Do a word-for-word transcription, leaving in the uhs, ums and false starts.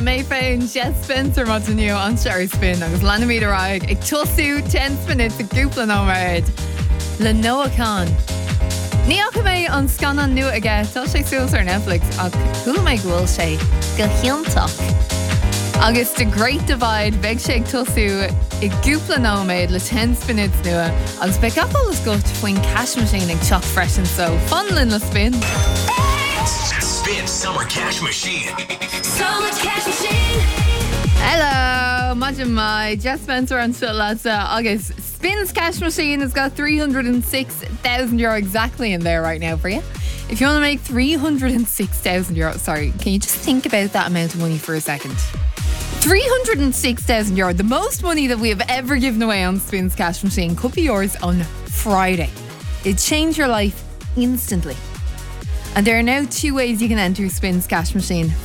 le mé féin Jess Spencer má nu an seir spin agus lena míad aráig ag tosú ten minutes a grúpla nóid le Noah Khan. Ní acha mé an scanan nu aige tá sé súils ar Netflix ach thula mé ghfuil sé go hiantach. Agus The Great Divide beag sé ag tosú i grúpla nóid le ten minutes nua agus be gapal is go faoin cash machine ag choc freisin so funlin le spin. Spin Summer Cash Machine. Summer Cash Machine. Hello, imagine my Jess Spencer on Sutlatza August Spins Cash Machine has got three hundred six thousand euro exactly in there right now for you. If you want to make three hundred six thousand euro, sorry, can you just think about that amount of money for a second? three hundred six thousand euro, the most money that we have ever given away on Spins Cash Machine, could be yours on Friday. It'd change your life instantly. And there are now two ways you can enter Spins Cash Machine.